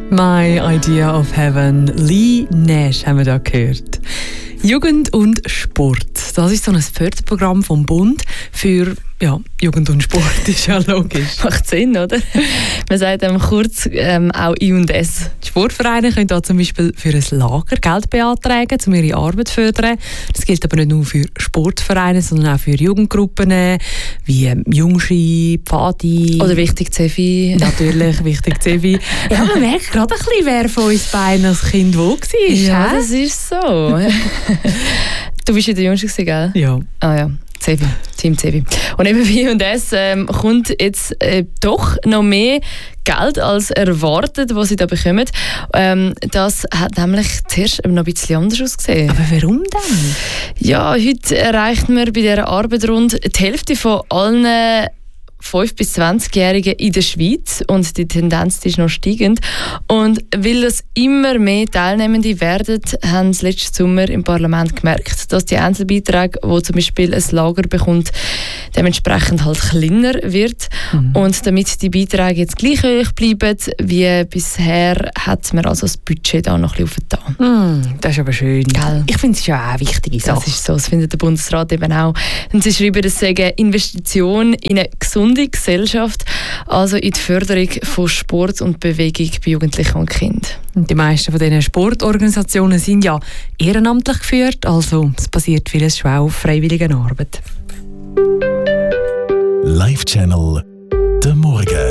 My Idea of Heaven. Lee Nash haben wir da gehört. Jugend und Sport. Das ist so ein Förderprogramm vom Bund für Jugend und Sport. Ist ja logisch. Macht Sinn, oder? Man sagt kurz auch I&S. Die Sportvereine können da zum Beispiel für ein Lager Geld beantragen, um ihre Arbeit zu fördern. Das gilt aber nicht nur für Sportvereine, sondern auch für Jugendgruppen wie Jungski, Pfadi. Oder wichtig Zefi. Natürlich, wichtig Zefi. Ja, man merkt gerade ein bisschen, wer von uns beiden als Kind wo war. Ja, das ist so. Du bist ja der Jüngste, gell? Ja. Ah ja. Zevi, Team Zevi. Und eben wie und es kommt jetzt doch noch mehr Geld als erwartet, was sie da bekommen. Das hat nämlich zuerst noch ein bisschen anders ausgesehen. Aber warum denn? Ja, heute erreicht man bei dieser Arbeit rund die Hälfte von allen 5- bis 20-Jährigen in der Schweiz und die Tendenz ist noch steigend. Und weil es immer mehr Teilnehmende werden, haben sie letzten Sommer im Parlament gemerkt, dass die Einzelbeiträge, wo zum Beispiel ein Lager bekommt, dementsprechend halt kleiner wird. Und damit die Beiträge jetzt gleich hoch bleiben wie bisher, hat man also das Budget da noch ein bisschen aufgetan. Das ist aber schön. Gell? Ich finde, es ist ja auch eine wichtige Sache. Das ist so, das findet der Bundesrat eben auch. Und sie schreiben, es sei eine Investition in eine gesunde Gesellschaft, also in die Förderung von Sport und Bewegung bei Jugendlichen und Kindern. Die meisten von diesen Sportorganisationen sind ja ehrenamtlich geführt, also es basiert vieles schon auf freiwilliger Arbeit. Live Channel, der Morgen.